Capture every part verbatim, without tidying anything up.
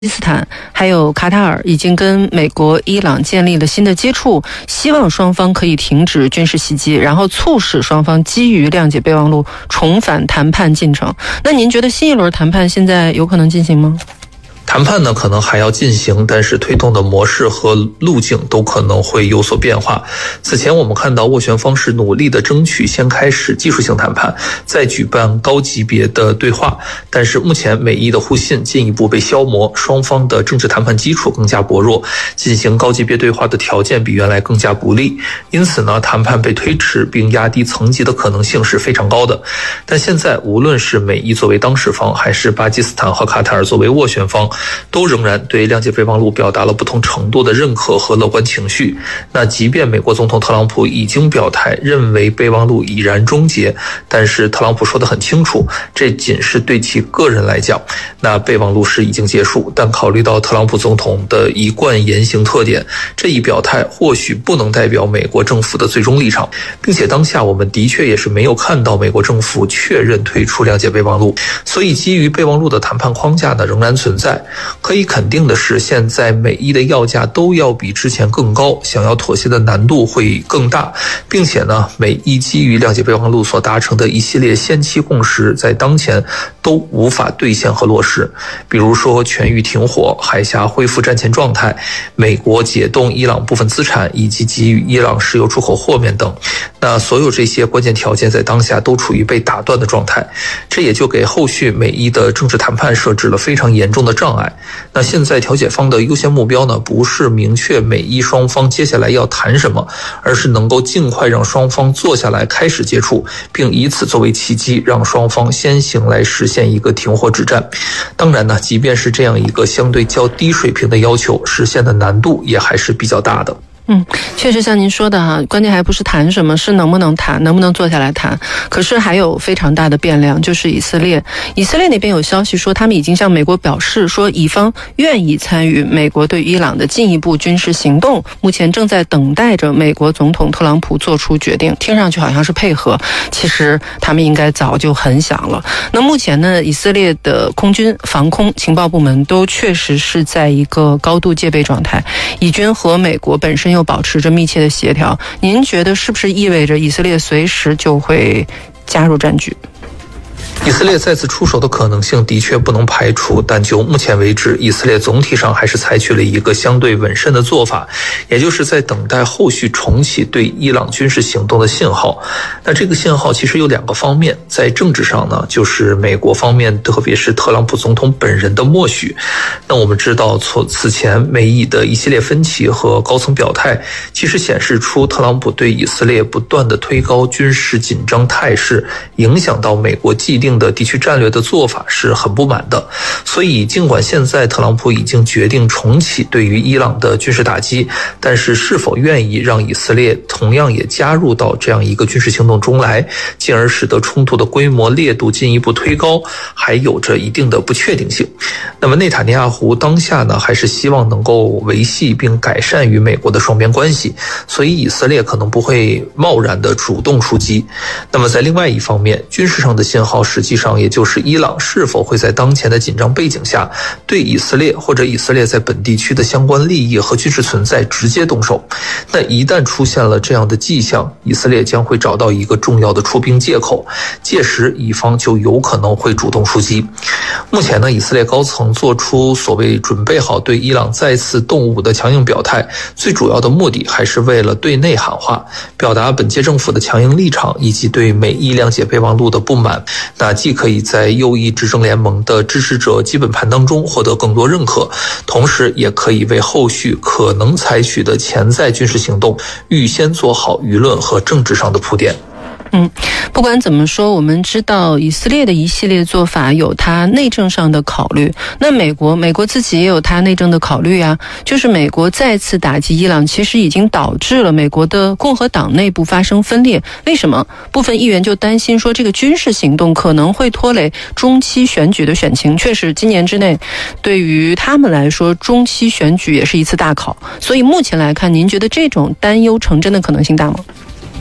基斯坦还有卡塔尔已经跟美国、伊朗建立了新的接触，希望双方可以停止军事袭击，然后促使双方基于谅解备忘录重返谈判进程。那您觉得新一轮谈判现在有可能进行吗？ 谈判呢可能还要进行，但是推动的模式和路径都可能会有所变化。此前我们看到斡旋方是努力的争取先开始技术性谈判，再举办高级别的对话，但是目前美伊的互信进一步被消磨，双方的政治谈判基础更加薄弱，进行高级别对话的条件比原来更加不利，因此呢谈判被推迟并压低层级的可能性是非常高的。但现在无论是美伊作为当事方，还是巴基斯坦和卡塔尔作为斡旋方，都仍然对谅解备忘录表达了不同程度的认可和乐观情绪。那即便美国总统特朗普已经表态认为备忘录已然终结，但是特朗普说得很清楚，这仅是对其个人来讲，那备忘录是已经结束。但考虑到特朗普总统的一贯言行特点，这一表态或许不能代表美国政府的最终立场，并且当下我们的确也是没有看到美国政府确认退出谅解备忘录，所以基于备忘录的谈判框架呢仍然存在。可以肯定的是，现在美伊的要价都要比之前更高，想要妥协的难度会更大，并且呢，美伊基于谅解备忘录所达成的一系列先期共识，在当前都无法兑现和落实。比如说全域停火、海峡恢复战前状态、美国解冻伊朗部分资产以及给予伊朗石油出口豁免等。那所有这些关键条件在当下都处于被打断的状态，这也就给后续美伊的政治谈判设置了非常严重的障碍。那现在调解方的优先目标呢，不是明确美伊双方接下来要谈什么，而是能够尽快让双方坐下来开始接触，并以此作为契机，让双方先行来实现一个停火止战。当然呢，即便是这样一个相对较低水平的要求，实现的难度也还是比较大的。 嗯，确实像您说的哈，关键还不是谈什么，是能不能谈，能不能坐下来谈。可是还有非常大的变量，就是以色列。以色列那边有消息说，他们已经向美国表示说，以方愿意参与美国对伊朗的进一步军事行动，目前正在等待着美国总统特朗普做出决定。听上去好像是配合，其实他们应该早就很想了。那目前呢，以色列的空军、防空、情报部门都确实是在一个高度戒备状态，以军和美国本身又保持着密切的协调，您觉得是不是意味着以色列随时就会加入战局？ 以色列再次出手的可能性的确不能排除，但就目前为止，以色列总体上还是采取了一个相对稳慎的做法，也就是在等待后续重启对伊朗军事行动的信号。那这个信号其实有两个方面，在政治上呢，就是美国方面，特别是特朗普总统本人的默许。那我们知道，从此前美以的一系列分歧和高层表态，其实显示出特朗普对以色列不断的推高军事紧张态势，影响到美国既定的地区战略的做法是很不满的。所以尽管现在特朗普已经决定重启对于伊朗的军事打击，但是是否愿意让以色列同样也加入到这样一个军事行动中来，进而使得冲突的规模烈度进一步推高，还有着一定的不确定性。那么内塔尼亚胡当下呢，还是希望能够维系并改善与美国的双边关系，所以以色列可能不会贸然的主动出击。那么在另外一方面，军事上的信号实际上也就是伊朗是否会在当前的紧张背景下，对以色列或者以色列在本地区的相关利益和军事存在直接动手。那一旦出现了这样的迹象，以色列将会找到一个重要的出兵借口，届时以方就有可能会主动出击。目前呢，以色列高层做出所谓准备好对伊朗再次动武的强硬表态，最主要的目的还是为了对内喊话，表达本届政府的强硬立场以及对美伊谅解备忘录的不满。那既可以在右翼执政联盟的支持者基本盘当中获得更多认可，同时也可以为后续可能采取的潜在军事行动预先做好舆论和政治上的铺垫。 嗯，不管怎么说，我们知道以色列的一系列做法有它内政上的考虑，那美国美国自己也有它内政的考虑啊，就是美国再次打击伊朗，其实已经导致了美国的共和党内部发生分裂。为什么？部分议员就担心说，这个军事行动可能会拖累中期选举的选情。确实，今年之内，对于他们来说，中期选举也是一次大考。所以目前来看，您觉得这种担忧成真的可能性大吗？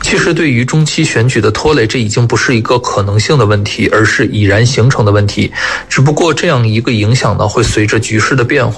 其实对于中期选举的拖累，这已经不是一个可能性的问题，而是已然形成的问题。只不过这样一个影响呢，会随着局势的变化